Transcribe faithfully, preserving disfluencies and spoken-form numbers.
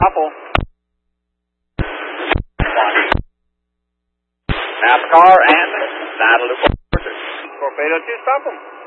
Apple. NASCAR and Guadalupe. Torpedo two, stop them.